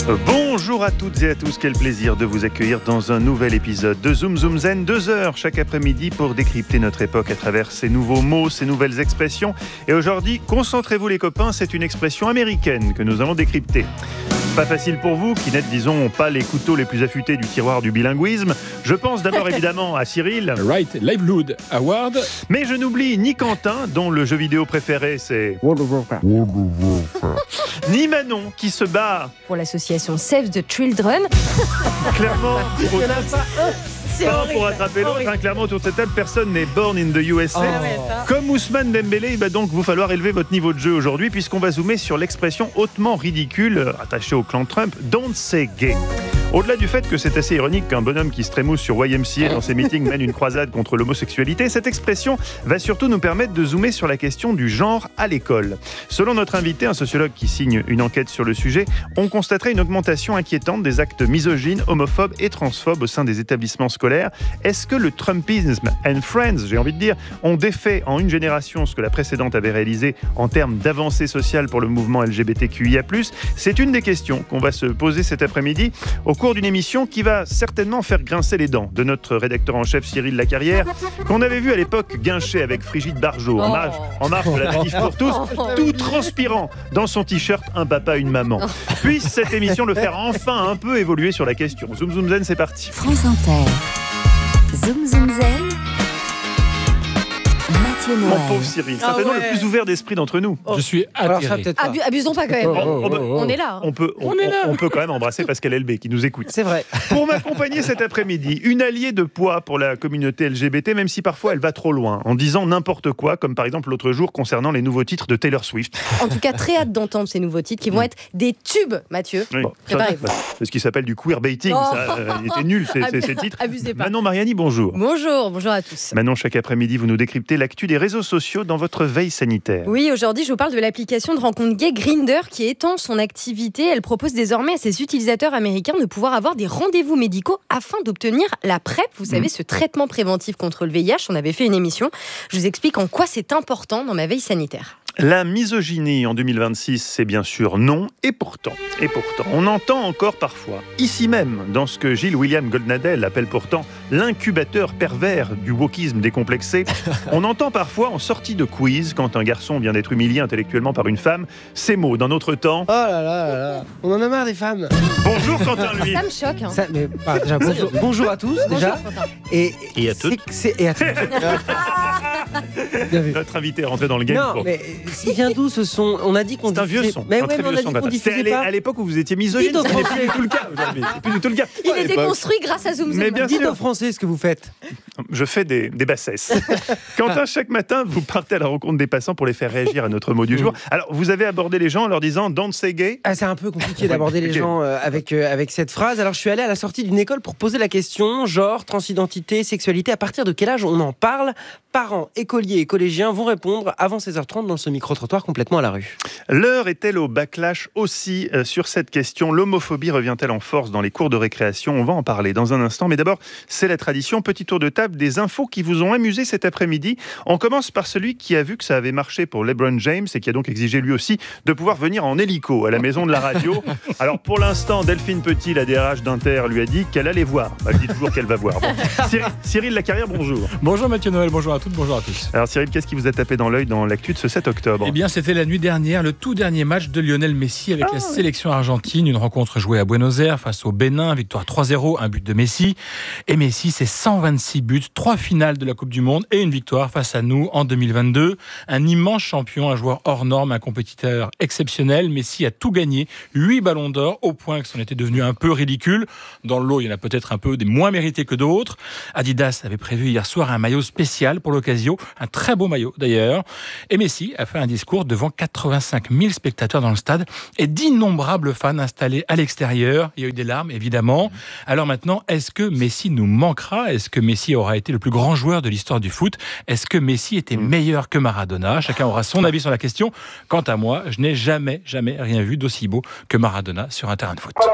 Bonjour à toutes et à tous, quel plaisir de vous accueillir dans un nouvel épisode de Zoom Zoom Zen, 2 heures chaque après-midi pour décrypter notre époque à travers ces nouveaux mots, ces nouvelles expressions. Et aujourd'hui, concentrez-vous les copains, c'est une expression américaine que nous allons décrypter. Pas facile pour vous, qui n'êtes, disons, pas les couteaux les plus affûtés du tiroir du bilinguisme. Je pense d'abord évidemment à Cyril. Right, Livelihood Award. Mais je n'oublie ni Quentin, dont le jeu vidéo préféré c'est World of Warcraft. ni Manon, qui se bat pour l'association Save the Children. clairement Il n'y en a pas un. C'est pas horrible. pour attraper l'autre, hein, clairement autour de cette table, personne n'est born in the USA. Comme Ousmane Dembélé, il va donc vous falloir élever votre niveau de jeu aujourd'hui, puisqu'on va zoomer sur l'expression hautement ridicule, attachée au clan Trump, don't say gay. Au-delà du fait que c'est assez ironique qu'un bonhomme qui se trémousse sur YMCA dans ses meetings mène une croisade contre l'homosexualité, cette expression va surtout nous permettre de zoomer sur la question du genre à l'école. Selon notre invité, un sociologue qui signe une enquête sur le sujet, on constaterait une augmentation inquiétante des actes misogynes, homophobes et transphobes au sein des établissements scolaires. Est-ce que le Trumpisme and Friends, j'ai envie de dire, ont défait en une génération ce que la précédente avait réalisé en termes d'avancée sociale pour le mouvement LGBTQIA+. C'est une des questions qu'on va se poser cet après-midi au cours d'une émission qui va certainement faire grincer les dents de notre rédacteur en chef Cyril Lacarrière, qu'on avait vu à l'époque guincher avec Frigide Barjot en marge de la manif pour tous, tout transpirant dans son t-shirt un papa, une maman. Puisse cette émission le faire enfin un peu évoluer sur la question. Zoom Zoom Zen, c'est parti. France Inter. Zoom Zoom Zen. Mathieu Mon Noël. pauvre Cyril, certainement le plus ouvert d'esprit d'entre nous. Je suis Alors ça, atterré. peut-être pas. Abusons pas quand même. On est là. On peut quand même embrasser Pascal Elbé qui nous écoute. C'est vrai. Pour m'accompagner cet après-midi, une alliée de poids pour la communauté LGBT, même si parfois elle va trop loin, en disant n'importe quoi, comme par exemple l'autre jour concernant les nouveaux titres de Taylor Swift. En tout cas, très hâte d'entendre ces nouveaux titres qui vont être des tubes, Mathieu. Oui. Préparez-vous. C'est ce qui s'appelle du queerbaiting, ça. Il était nul ces titres. Abusez pas. Manon Mariani, bonjour. Bonjour à tous. Manon, chaque après-midi, vous nous décryptez l'actu des réseaux sociaux dans votre veille sanitaire. Oui, aujourd'hui, je vous parle de l'application de rencontre gay Grindr qui étend son activité. Elle propose désormais à ses utilisateurs américains de pouvoir avoir des rendez-vous médicaux afin d'obtenir la PrEP. Vous savez, ce traitement préventif contre le VIH. On avait fait une émission. Je vous explique en quoi c'est important dans ma veille sanitaire. La misogynie en 2026, c'est bien sûr non, et pourtant, on entend encore parfois, ici même, dans ce que Gilles William Goldnadel appelle pourtant l'incubateur pervers du wokisme décomplexé, on entend parfois en sortie de quiz, quand un garçon vient d'être humilié intellectuellement par une femme, ces mots d'un autre temps. Oh là là. On en a marre des femmes. Bonjour Quentin, lui. Ça me choque. Hein. Ça, mais, déjà, bonjour à tous, déjà. Bonjour, Quentin. Et à toutes. Et à toutes. Bien vu. Notre invité est rentré dans le game. Non, mais il vient d'où ce son? On a dit qu'on C'est un vieux diffusait. son. Mais un ouais, très mais on vieux a son dit de qu'on bataille. diffusait C'était pas. à l'époque où vous étiez misogyne, Dites aux ce n'est Français. plus du tout le cas aujourd'hui. C'est plus du tout le cas. Il À est l'époque. déconstruit grâce à Zoom Zoom. Mais bien Dites sûr. aux Français ce que vous faites. Je fais des bassesses. Quentin, chaque matin, vous partez à la rencontre des passants pour les faire réagir à notre mot du jour. Alors, vous avez abordé les gens en leur disant « Don't say gay ». Ah, c'est un peu compliqué d'aborder les gens avec cette phrase. Alors, je suis allé à la sortie d'une école pour poser la question genre, transidentité, sexualité. À partir de quel âge on en parle? Parents, écoliers et collégiens vont répondre avant 16h30 dans ce micro-trottoir complètement à la rue. L'heure est-elle au backlash aussi sur cette question? L'homophobie revient-elle en force dans les cours de récréation? On va en parler dans un instant. Mais d'abord, c'est la tradition. Petit tour de table des infos qui vous ont amusé cet après-midi. On commence par celui qui a vu que ça avait marché pour LeBron James et qui a donc exigé lui aussi de pouvoir venir en hélico à la maison de la radio. Alors pour l'instant, Delphine Petit, la DRH d'Inter, lui a dit qu'elle allait voir. Elle dit toujours qu'elle va voir. Bon. Cyril Lacarrière, bonjour. Bonjour Mathieu Noël, bonjour à toutes, bonjour à tous. Alors Cyril, qu'est-ce qui vous a tapé dans l'œil dans l'actu de ce 7 octobre? Eh bien, c'était la nuit dernière, le tout dernier match de Lionel Messi avec la sélection argentine. Une rencontre jouée à Buenos Aires face au Bénin, victoire 3-0, un but de Messi. Et Messi, c'est 126 buts, 3 finales de la Coupe du Monde et une victoire face à nous en 2022. Un immense champion, un joueur hors norme, un compétiteur exceptionnel. Messi a tout gagné, 8 ballons d'or, au point que c'en était devenu un peu ridicule. Dans le lot, il y en a peut-être un peu des moins mérités que d'autres. Adidas avait prévu hier soir un maillot spécial pour l'occasion, un très beau maillot d'ailleurs. Et Messi a fait un discours devant 85 000 spectateurs dans le stade et d'innombrables fans installés à l'extérieur. Il y a eu des larmes, évidemment. Alors maintenant, est-ce que Messi nous manquera? Est-ce que Messi aura été le plus grand joueur de l'histoire du foot? Est-ce que Messi était meilleur que Maradona? Chacun aura son avis sur la question. Quant à moi, je n'ai jamais rien vu d'aussi beau que Maradona sur un terrain de foot.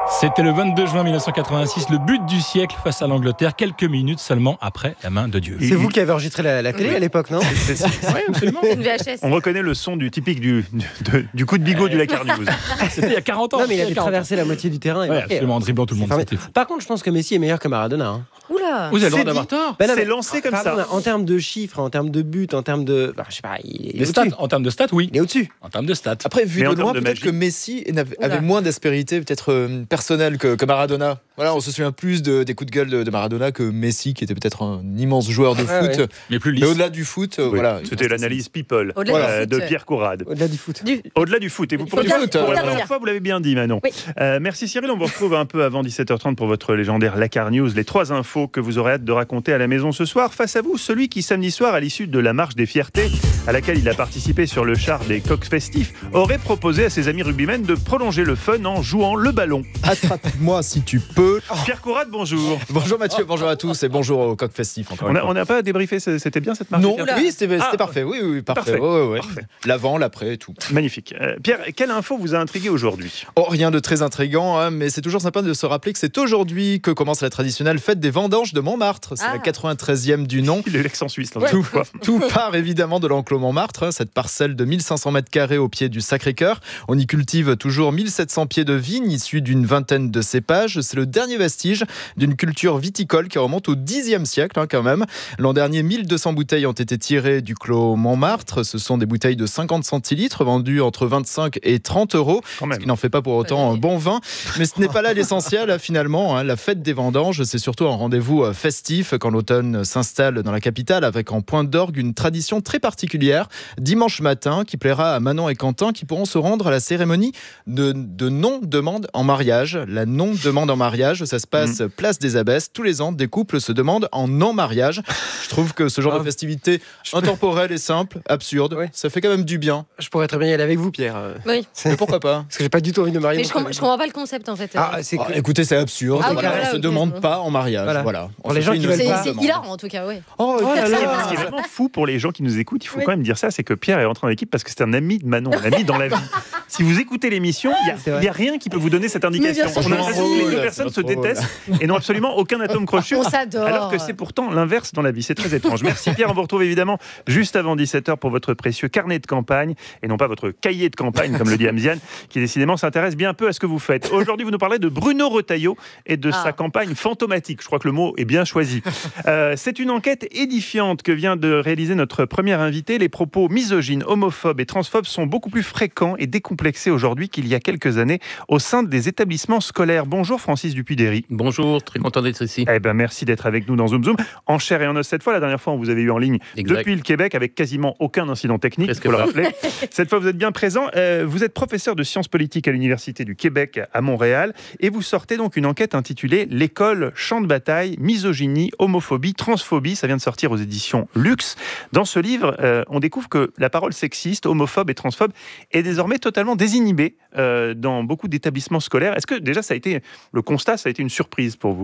C'était le 22 juin 1986, le but du siècle face à l'Angleterre, quelques minutes seulement après la main de Dieu. C'est vous qui avez enregistré la télé à l'époque, non? Oui, absolument. Une VHS. On reconnaît le son typique du coup de bigot du Lakar News. C'était il y a 40 ans. Non, mais il avait traversé la moitié du terrain. Ouais, absolument, en dribblant tout le monde, c'était fou. Par contre, je pense que Messi est meilleur que Maradona. Hein. Oula. Vous avez le droit C'est d'avoir dit. tort. Ben non, C'est mais- lancé comme Pardon, ça. En termes de chiffres, en termes de buts, en termes de. Je sais pas, il est Les stats, au-dessus. en termes de stats, oui. Il est au-dessus. En termes de stats. Après, vu Mais en de loin, termes de peut-être magie. que Messi avait Oula. moins d'aspérité, peut-être personnelle que Maradona. Voilà, on se souvient plus des coups de gueule de Maradona que Messi, qui était peut-être un immense joueur de Ouais, foot. ouais. Mais plus lisse. Mais au-delà du foot, Oui, voilà. C'était l'analyse people Au-delà du foot. de Pierre Courade. Au-delà du foot. Au-delà du foot. Et vous Il faut pourriez dire- foot, pour la faut première dire. fois, vous l'avez bien dit, Manon. Oui. Merci Cyril. On vous retrouve un peu avant 17h30 pour votre légendaire Lakar News. Les 3 infos que vous aurez hâte de raconter à la maison ce soir. Face à vous, celui qui samedi soir, à l'issue de la marche des fiertés, à laquelle il a participé sur le char des coqs festifs, aurait proposé à ses amis rugbymen de prolonger le fun en jouant le ballon. Attrape-moi si tu peux. Pierre Courade, bonjour. Bonjour Mathieu, bonjour à tous et bonjour au coq festif. Encore On une fois. n'a pas débriefé, c'était bien cette marche Non, des fiertés oui, c'était Ah, parfait. Oui, parfait. parfait. Ouais. Parfait. L'avant, l'après, tout. Magnifique. Pierre, quelle info vous a intrigué aujourd'hui? Oh, rien de très intriguant, hein, mais c'est toujours sympa de se rappeler que c'est aujourd'hui que commence la traditionnelle fête des vendanges de Montmartre. C'est la 93e du nom. Il est l'accent suisse. Là, Tout, tout part évidemment de l'enclos Montmartre, hein, cette parcelle de 1500 mètres carrés au pied du Sacré-Cœur. On y cultive toujours 1700 pieds de vignes issus d'une vingtaine de cépages. C'est le dernier vestige d'une culture viticole qui remonte au Xe siècle, hein, quand même. L'an dernier, 1200 bouteilles ont été tirées du clos Montmartre. Ce sont des bouteilles de 50 centilitres vendues entre 25 et 30 euros. Quand Ce même. qui n'en fait pas pour autant un bon vin. Mais ce n'est pas là l'essentiel, finalement. Hein. La fête des vendanges, c'est surtout un rendez-vous festif quand l'automne s'installe dans la capitale, avec en point d'orgue une tradition très particulière, dimanche matin, qui plaira à Manon et Quentin, qui pourront se rendre à la cérémonie de non-demande en mariage. La non-demande en mariage, ça se passe place des Abbesses. Tous les ans, des couples se demandent en non-mariage. Je trouve que ce genre de festivité intemporelle et simple, absurde, Ouais. ça fait quand même du bien. Je pourrais très bien y aller avec vous, Pierre. Oui. Mais pourquoi pas? Parce que j'ai pas du tout envie de me marier. Mais je comprends pas le concept en fait. Ah, c'est Ah, écoutez, c'est absurde. Ah, Voilà, voilà, on se ok, demande bon. pas en mariage. Voilà. Voilà. Pour les gens qui veulent c'est pas, hilarant en tout cas, ouais. Oh là Ce là. qui est vraiment fou pour les gens qui nous écoutent, il faut Oui. quand même dire ça, c'est que Pierre est rentré en équipe parce que c'est un ami de Manon, un ami dans la vie. Si vous écoutez l'émission, C'est il vrai. n'y a rien qui peut vous donner cette indication. Mais bien sûr. On a l'impression que les deux Drôle, personnes c'est se pas trop détestent et n'ont absolument aucun atome crochu. On s'adore. Alors que c'est pourtant l'inverse dans la vie. C'est très étrange. Merci Pierre. On vous retrouve évidemment juste avant 17h pour votre précieux carnet de campagne et non pas votre cahier de campagne, comme le dit Amziane, qui décidément s'intéresse bien peu à ce que vous faites. Aujourd'hui, vous nous parlez de Bruno Retailleau et de sa campagne fantomatique. Je crois que le mot est bien choisi. C'est une enquête édifiante que vient de réaliser notre première invité. Les propos misogynes, homophobes et transphobes sont beaucoup plus fréquents et décomplexés aujourd'hui qu'il y a quelques années au sein des établissements scolaires. Bonjour Francis Dupuy-Derry. Bonjour, très content d'être ici. Eh ben merci d'être avec nous dans Zoom Zoom. En chair et en os cette fois. La dernière fois, on vous avait eu en ligne Exact. depuis le Québec avec quasiment aucun incident technique, il Presque faut le pas. rappeler. Cette fois, vous êtes bien présent. Vous êtes professeur de sciences politiques à l'Université du Québec à Montréal et vous sortez donc une enquête intitulée « L'école, champ de bataille, misogynie, homophobie, transphobie ». Ça vient de sortir aux éditions Luxe. Dans ce livre, on découvre que la parole sexiste, homophobe et transphobe est désormais totalement désinhibée dans beaucoup d'établissements scolaires. Est-ce que déjà, le constat, ça a été une surprise pour vous ?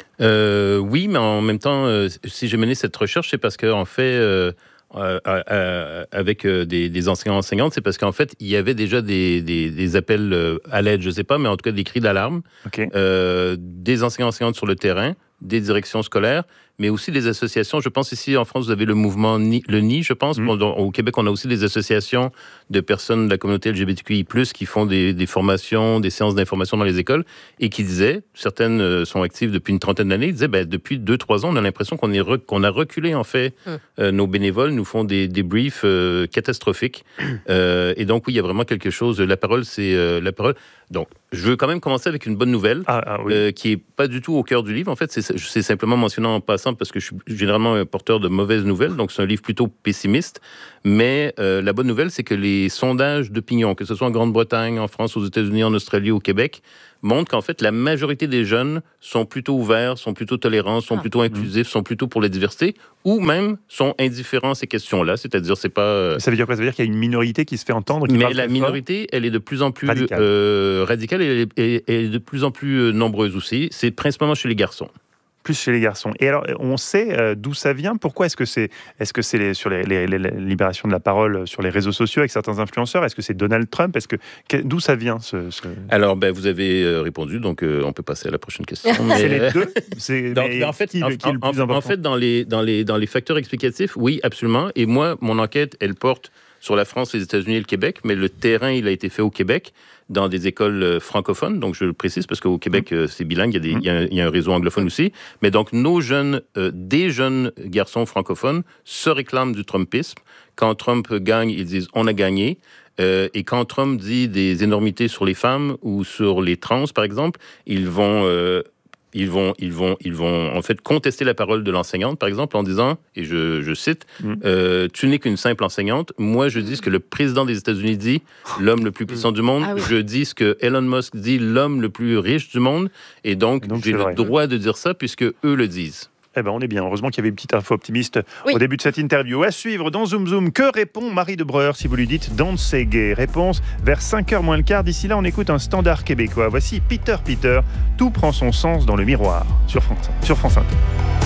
Oui, mais en même temps, si j'ai mené cette recherche, c'est parce qu'en fait, avec des enseignants-enseignantes, c'est parce qu'en fait, il y avait déjà des appels à l'aide, je ne sais pas, mais en tout cas des cris d'alarme, Ok. des enseignants-enseignantes sur le terrain, des directions scolaires, mais aussi des associations. Je pense ici en France, vous avez le mouvement le NI, je pense. Bon, au Québec, on a aussi des associations de personnes de la communauté LGBTQI+, qui font des formations, des séances d'information dans les écoles, et qui disaient, certaines sont actives depuis une trentaine d'années, ils disaient, depuis 2-3 ans, on a l'impression qu'on a reculé, en fait. Nos bénévoles nous font des briefs catastrophiques. Et donc, oui, il y a vraiment quelque chose. La parole, c'est la parole. Donc, je veux quand même commencer avec une bonne nouvelle, Oui. qui n'est pas du tout au cœur du livre. En fait, c'est simplement mentionné en passant parce que je suis généralement un porteur de mauvaises nouvelles. Donc, c'est un livre plutôt pessimiste. Mais la bonne nouvelle, c'est que les sondages d'opinion, que ce soit en Grande-Bretagne, en France, aux États-Unis, en Australie, au Québec, montrent qu'en fait, la majorité des jeunes sont plutôt ouverts, sont plutôt tolérants, sont plutôt inclusifs, sont plutôt pour la diversité, ou même sont indifférents à ces questions-là. C'est-à-dire, c'est pas... Ça veut dire quoi? Ça veut dire qu'il y a une minorité qui se fait entendre, qui Mais parle la très minorité, elle est de plus en plus Radicale. radicale et elle est de plus en plus nombreuse aussi. C'est principalement chez les garçons. plus chez les garçons. Et alors, on sait d'où ça vient. Pourquoi est-ce que c'est sur les libérations de la parole sur les réseaux sociaux avec certains influenceurs? Est-ce que c'est Donald Trump? D'où ça vient Alors, vous avez répondu, donc on peut passer à la prochaine question. C'est les deux. En fait, dans les facteurs explicatifs, oui, absolument. Et moi, mon enquête, elle porte sur la France, les États-Unis et le Québec, mais le terrain, il a été fait au Québec, dans des écoles francophones. Donc, je le précise parce qu'au Québec, c'est bilingue, il y a un réseau anglophone aussi. Mais donc, des jeunes garçons francophones se réclament du Trumpisme. Quand Trump gagne, ils disent « on a gagné ». Et quand Trump dit des énormités sur les femmes ou sur les trans, par exemple, ils vont en fait contester la parole de l'enseignante, par exemple, en disant, et je cite, tu n'es qu'une simple enseignante. Moi, je dis ce que le président des États-Unis dit, l'homme le plus puissant du monde. Je dis ce que Elon Musk dit, l'homme le plus riche du monde. Et donc j'ai le droit de dire ça puisque eux le disent. Eh ben, on est bien. Heureusement qu'il y avait une petite info optimiste au début de cette interview. À suivre dans Zoom Zoom. Que répond Marie de Breuer si vous lui dites Don't say gay? Réponse vers 5h moins le quart. D'ici là, on écoute un standard québécois. Voici Peter. Tout prend son sens dans le miroir sur France Inter.